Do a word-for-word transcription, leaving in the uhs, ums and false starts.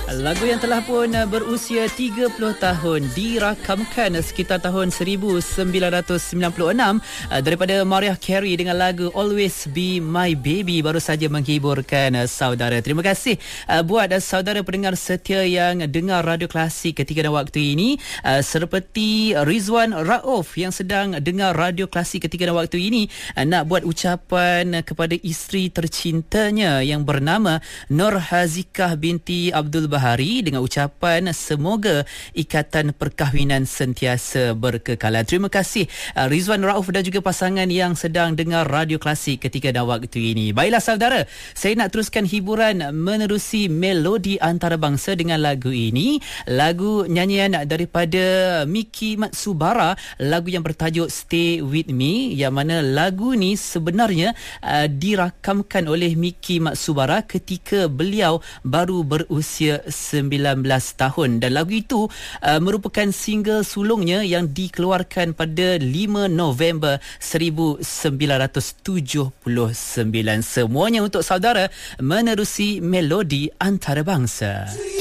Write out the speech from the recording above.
Lagu yang telah pun berusia tiga puluh tahun dirakamkan sekitar tahun seribu sembilan ratus sembilan puluh enam daripada Mariah Carey dengan lagu Always Be My Baby baru saja menghiburkan saudara. Terima kasih buat saudara pendengar setia yang dengar Radio Klasik ketika dan waktu ini, seperti Rizwan Rauf yang sedang dengar Radio Klasik ketika dan waktu ini, nak buat ucapan kepada isteri tercintanya yang bernama Nur Hazikah binti Abdul Bahari dengan ucapan semoga ikatan perkahwinan sentiasa berkekalan. Terima kasih uh, Rizwan Rauf dan juga pasangan yang sedang dengar Radio Klasik ketika dan waktu ini. Baiklah saudara, saya nak teruskan hiburan menerusi melodi antarabangsa dengan lagu ini, lagu nyanyian daripada Miki Matsubara, lagu yang bertajuk Stay With Me, yang mana lagu ni sebenarnya uh, dirakamkan oleh Miki Matsubara ketika beliau baru berusia sembilan belas tahun, dan lagu itu uh, merupakan single sulungnya yang dikeluarkan pada lima November seribu sembilan ratus tujuh puluh sembilan. Semuanya untuk saudara menerusi melodi antarabangsa.